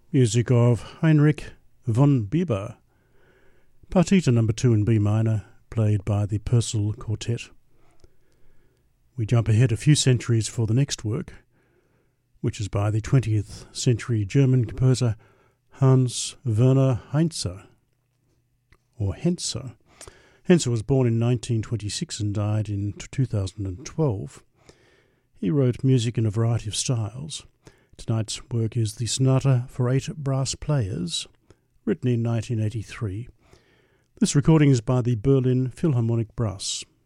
Music of Heinrich von Bieber. Partita No. 2 in B minor, played by the Purcell Quartet. We jump ahead a few centuries for the next work, which is by the 20th century German composer Hans Werner Heinze, or Henze. Henze was born in 1926 and died in 2012. He wrote music in a variety of styles. Tonight's work is the Sonata for 8 Brass Players, written in 1983. This recording is by the Berlin Philharmonic Brass.